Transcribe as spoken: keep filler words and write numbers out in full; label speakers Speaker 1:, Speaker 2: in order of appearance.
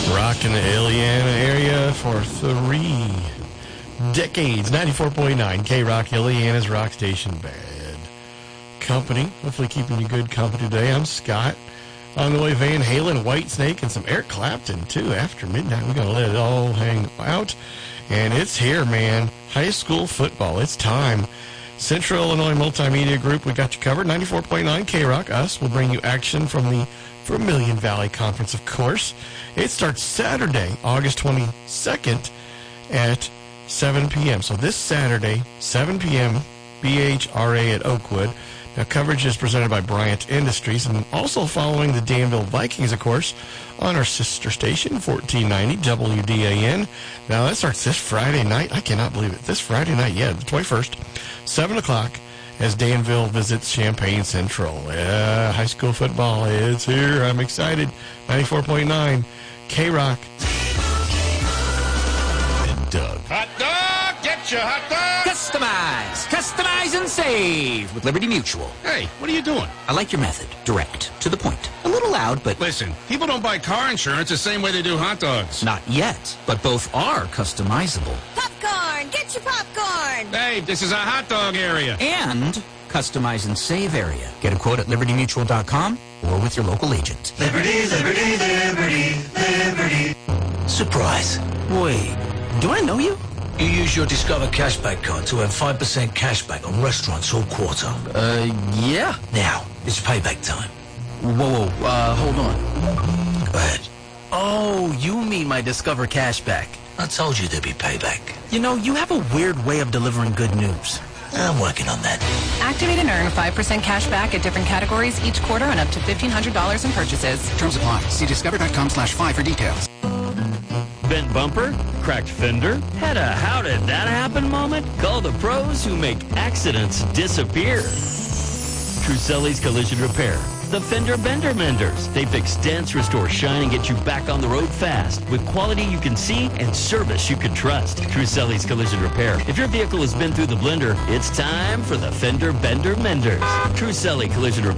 Speaker 1: Rock in the Illiana area for three decades. ninety-four point nine K-Rock, Illiana's rock station. Bad company. Hopefully keeping you good company today. I'm Scott. On the way, Van Halen, Whitesnake, and some Eric Clapton, too. After midnight, we're going to let it all hang out. And it's here, man. High school football. It's time. Central Illinois Multimedia Group, we got you covered. ninety-four point nine K-Rock. Us will bring you action from the Vermilion Valley Conference, of course. It starts Saturday, August twenty-second at seven p.m. So this Saturday, seven p.m., B H R A at Oakwood. Now, coverage is presented by Bryant Industries, and also following the Danville Vikings, of course, on our sister station, fourteen ninety W D A N. Now, that starts this Friday night. I cannot believe it. This Friday night, yeah, the twenty-first, seven o'clock, as Danville visits Champaign Central. Yeah, high school football is here. I'm excited. ninety-four point nine K-Rock. And Doug.
Speaker 2: Hot dog! Get your hot dog!
Speaker 3: Customize! Customize and save with Liberty Mutual.
Speaker 2: Hey, what are you doing?
Speaker 3: I like your method. Direct. To the point. A little loud, but...
Speaker 2: Listen, people don't buy car insurance the same way they do hot dogs.
Speaker 3: Not yet, but both are customizable.
Speaker 4: Popcorn! Get your popcorn!
Speaker 2: Hey, this is a hot dog area.
Speaker 3: And customize and save area. Get a quote at liberty mutual dot com or with your local agent.
Speaker 5: Liberty, liberty, liberty, liberty.
Speaker 3: Surprise. Wait, do I know you?
Speaker 5: You use your Discover Cashback card to earn five percent cashback on restaurants all quarter.
Speaker 3: Uh, yeah.
Speaker 5: Now, it's payback time.
Speaker 3: Whoa, whoa, uh, hold on.
Speaker 5: Go ahead.
Speaker 3: Oh, you mean my Discover Cashback.
Speaker 5: I told you there'd be payback.
Speaker 3: You know, you have a weird way of delivering good news.
Speaker 5: I'm working on that.
Speaker 6: Activate and earn five percent cash back at different categories each quarter on up to fifteen hundred dollars in purchases.
Speaker 7: Terms apply. See discover.com slash five for details.
Speaker 8: Bent bumper? Cracked fender? Had a how did that happen moment? Call the pros who make accidents disappear. Truselli's Collision Repair. The Fender Bender Menders. They fix dents, restore shine, and get you back on the road fast with quality you can see and service you can trust. Truselli's Collision Repair. If your vehicle has been through the blender, it's time for the Fender Bender Menders. Truselli Collision Repair.